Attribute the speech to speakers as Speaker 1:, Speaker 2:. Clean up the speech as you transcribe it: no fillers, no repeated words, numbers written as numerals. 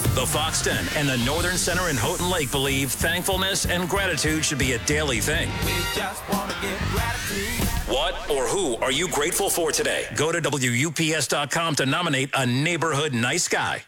Speaker 1: The Fox 10 and the Northern Center in Houghton Lake believe thankfulness and gratitude should be a daily thing.
Speaker 2: We just want to give gratitude.
Speaker 1: What or who are you grateful for today? Go to WUPS.com to nominate a neighborhood nice guy.